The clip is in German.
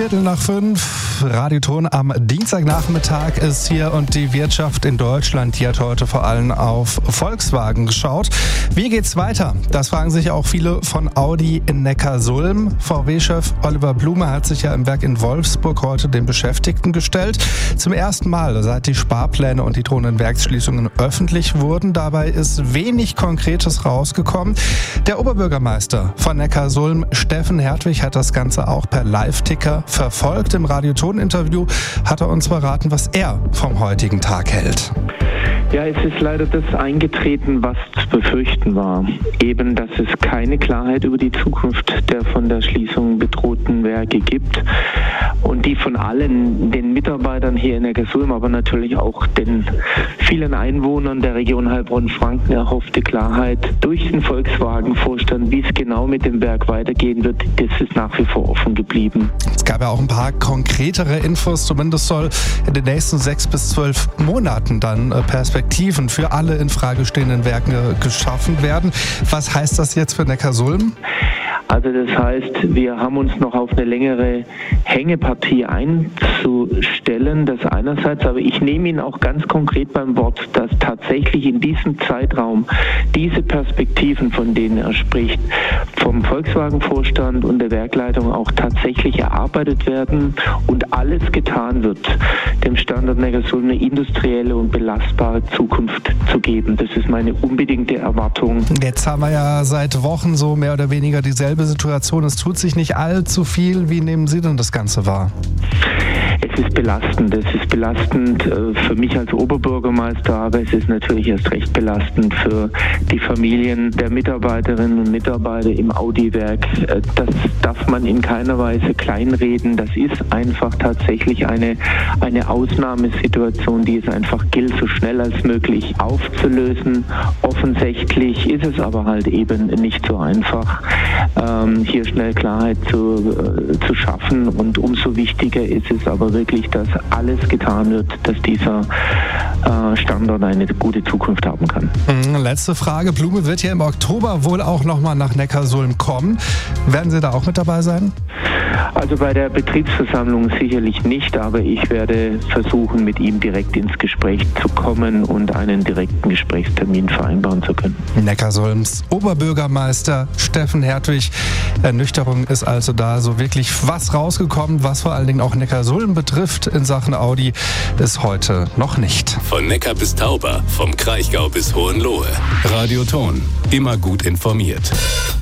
5:15, Radioton am Dienstagnachmittag ist hier und die Wirtschaft in Deutschland, die hat heute vor allem auf Volkswagen geschaut. Wie geht's weiter? Das fragen sich auch viele von Audi in Neckarsulm. VW-Chef Oliver Blume hat sich ja im Werk in Wolfsburg heute den Beschäftigten gestellt. Zum ersten Mal, seit die Sparpläne und die drohenden Werksschließungen öffentlich wurden. Dabei ist wenig Konkretes rausgekommen. Der Oberbürgermeister von Neckarsulm, Steffen Hertwig, hat das Ganze auch per Live-Ticker verfolgt. Im Radioton-Interview hat er uns verraten, was er vom heutigen Tag hält. Ja, es ist leider das eingetreten, was zu befürchten war. Eben, dass es keine Klarheit über die Zukunft der von der Schließung bedrohten Werke gibt und die von allen, den Mitarbeitern hier in Neckarsulm, aber natürlich auch den vielen Einwohnern der Region Heilbronn-Franken erhoffte Klarheit durch den Volkswagen-Vorstand, wie es genau mit dem Werk weitergehen wird, das ist nach wie vor offen geblieben. Es gab ja auch ein paar konkretere Infos, zumindest soll in den nächsten 6 bis 12 Monaten dann Perspektiven für alle in Frage stehenden Werke geschaffen werden. Was heißt das jetzt für Neckarsulm? Also das heißt, wir haben uns noch auf eine längere Hängepartie einzustellen, das einerseits, aber ich nehme ihn auch ganz konkret beim Wort, dass tatsächlich in diesem Zeitraum diese Perspektiven, von denen er spricht, vom Volkswagen-Vorstand und der Werkleitung auch tatsächlich erarbeitet werden und alles getan wird, dem Standort Neckarsulm eine industrielle und belastbare Zukunft zu geben. Das ist meine unbedingte Erwartung. Jetzt haben wir ja seit Wochen so mehr oder weniger dieselbe Situation. Es tut sich nicht allzu viel. Wie nehmen Sie denn das Ganze wahr? Es ist belastend. Es ist belastend für mich als Oberbürgermeister, aber es ist natürlich erst recht belastend für die Familien der Mitarbeiterinnen und Mitarbeiter im Audi-Werk. Das darf man in keiner Weise kleinreden. Das ist einfach tatsächlich eine Ausnahmesituation, die es einfach gilt, so schnell als möglich aufzulösen. Offensichtlich ist es aber halt eben nicht so einfach, hier schnell Klarheit zu schaffen. Und umso wichtiger ist es aber wirklich, dass alles getan wird, dass dieser Standort eine gute Zukunft haben kann. Letzte Frage. Blume wird ja im Oktober wohl auch nochmal nach Neckarsulm kommen. Werden Sie da auch mit dabei sein? Also bei der Betriebsversammlung sicherlich nicht, aber ich werde versuchen, mit ihm direkt ins Gespräch zu kommen und einen direkten Gesprächstermin vereinbaren zu können. Neckarsulms Oberbürgermeister Steffen Hertwig. Ernüchterung ist also da. So wirklich was rausgekommen, was vor allen Dingen auch Neckarsulm betrifft in Sachen Audi, ist heute noch nicht. Von Neckar bis Tauber, vom Kraichgau bis Hohenlohe. Radioton, immer gut informiert.